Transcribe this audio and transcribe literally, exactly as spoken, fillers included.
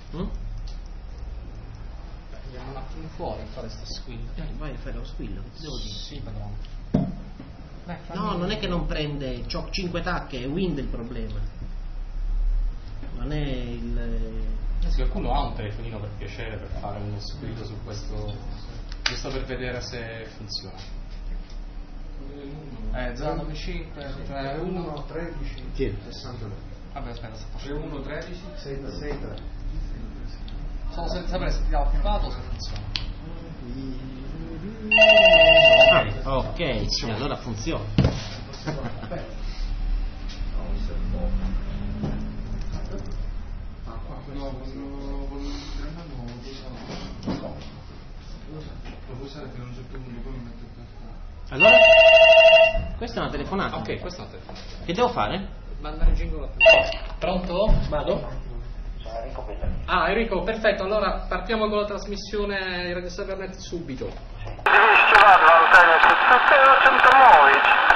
Mm? Andiamo un attimo fuori a fare sta squillo. Eh, vai a fare lo squillo, che ti devo dire? Sì, padrone. Beh, No, non è che non prende, c'ho cinque tacche, è Wind il problema. Non è il... Eh, se qualcuno ha un telefonino per piacere per fare uno squillo su questo, giusto per vedere se funziona. Eh, zero nove cinque tre uno tredici sessantadue. Vabbè, aspetta, sta tre uno tredici sessantasei tre. Solo se sapere se ti dà privato o se funziona. Ah, ok, sì, allora funziona. Allora? Questa è una telefonata. Ok, questa è una telefonata. Che devo fare? Mandare il jingle a Pronto? Vado? Ah, Enrico, perfetto, allora partiamo con la trasmissione Radio Cybernet subito. Devi schivare l'antenna, se tu sei centomila.